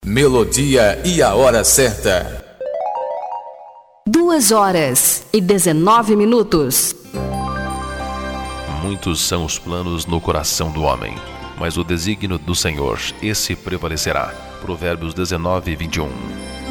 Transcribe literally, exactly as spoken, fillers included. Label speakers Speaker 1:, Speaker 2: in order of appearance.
Speaker 1: Melodia e a hora certa.
Speaker 2: Duas horas e dezenove minutos.
Speaker 3: Muitos são os planos no coração do homem, mas o desígnio do Senhor, esse prevalecerá. Provérbios dezenove, vinte e um.